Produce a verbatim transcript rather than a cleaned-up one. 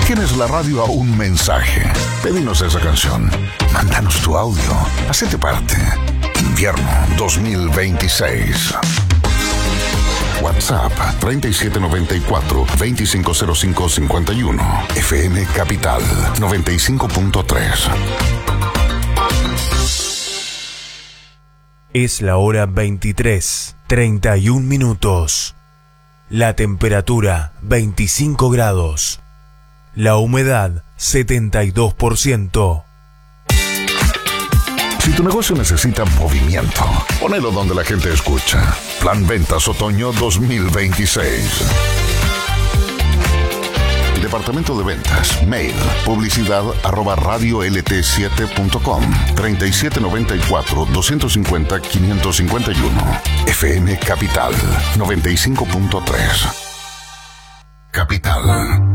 ¿Tienes la radio a un mensaje? Pedimos esa canción. Mándanos tu audio. Hacete parte. Invierno dos mil veintiséis. WhatsApp treinta y siete noventa y cuatro, veinticinco cero cinco cincuenta y uno. F M Capital noventa y cinco punto tres. Es la hora veintitrés, treinta y un minutos. La temperatura veinticinco grados. La humedad setenta y dos por ciento. Si tu negocio necesita movimiento, ponelo donde la gente escucha. Plan Ventas Otoño dos mil veintiséis. Departamento de Ventas. Mail. Publicidad arroba radio l t siete punto com. treinta y siete noventa y cuatro, doscientos cincuenta, quinientos cincuenta y uno. F M Capital noventa y cinco punto tres. Capital.